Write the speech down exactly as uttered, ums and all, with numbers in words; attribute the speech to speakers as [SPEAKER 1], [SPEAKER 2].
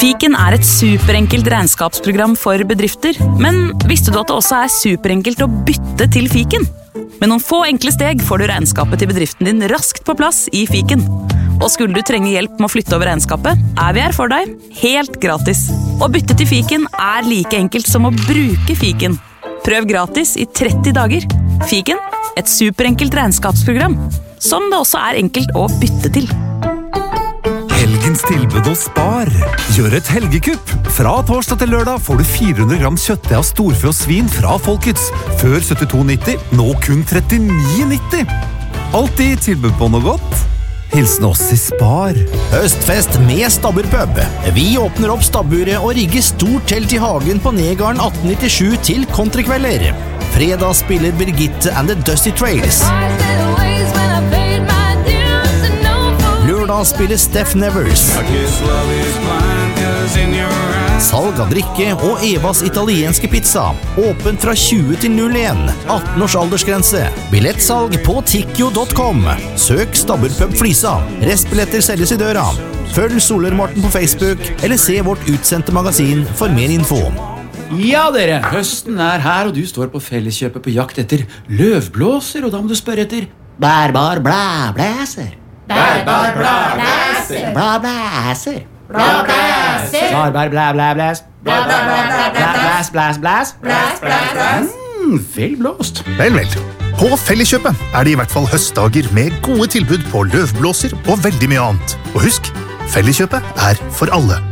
[SPEAKER 1] Fiken er et superenkelt regnskapsprogram for bedrifter, men visste du at det også er superenkelt å bytte til Fiken? Med noen få enkle steg får du regnskapet til bedriften din raskt på plass i Fiken. Og skulle du trenge hjelp med å flytte over regnskapet, er vi her for deg, helt gratis. Å bytte til Fiken er like enkelt som å bruke Fiken. Prøv gratis i tretti dager. Fiken, et superenkelt regnskapsprogram, som det også er enkelt å bytte til.
[SPEAKER 2] Helgens tilbud hos Spar. Gjør et helgekupp. Fra torsdag til lørdag får du fire hundre gram kjøttdeig av storfe og svin fra Folkets. Før syttito nitti, nå kun trettini nitti. Alltid tilbud på noe godt. Hilsen oss i Spar.
[SPEAKER 3] Høstfest med Stabburpub. Vi åpner opp stabburet og rigger stort telt i hagen på Negarden atten nittisju til countrykvelder. Fredag spiller Birgitte and the Dusty Trails. Lørdag spiller Steph Nevers. Salg av drikke og Evas italienske pizza. Åpent fra tjue til null en. atten års aldersgrense. Billettsalg på tikkio punktum com. Søk Stabburpub Flisa. Restbilletter selges i døra. Følg Solermorten på Facebook, eller se vårt utsendte magasin for mer info.
[SPEAKER 4] Ja, dere, høsten er her, og du står på Felleskjøpet på jakt etter løvblåser, og da må du spørre etter bærbar blæblæser.
[SPEAKER 5] Bærbar blæblæser.
[SPEAKER 4] Blæblæser.
[SPEAKER 5] Blæblæser.
[SPEAKER 4] Bærbar blæblæblæs. Blæs, blæs, blæs.
[SPEAKER 5] Blæs, blæs, blæs.
[SPEAKER 4] Mm, vel blåst.
[SPEAKER 6] Vel, vel. På Felleskjøpet er det i hvert fall høstdager med gode tilbud på løvblåser og veldig mye annet. Og husk, Felleskjøpet er for alle.